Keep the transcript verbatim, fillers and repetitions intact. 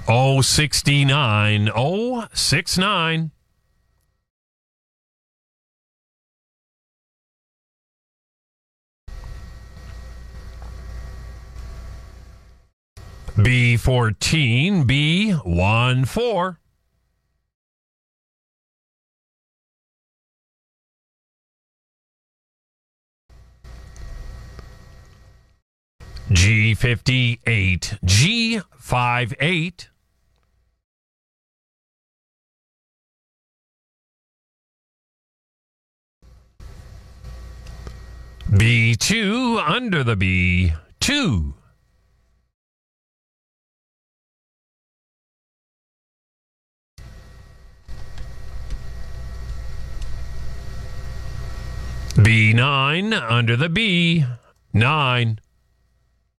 oh sixty-nine. oh sixty-nine. B fourteen. B one four. G fifty-eight. G fifty-eight. B two under the B. two. B nine under the B. nine.